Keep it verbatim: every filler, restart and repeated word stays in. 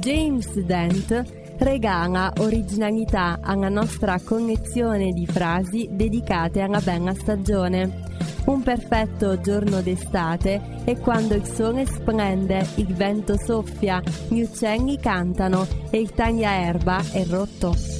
James Dent regala originalità alla nostra connessione di frasi dedicate alla bella stagione. Un perfetto giorno d'estate è quando il sole splende, il vento soffia, gli uccelli cantano e il tagliaerba è rotto.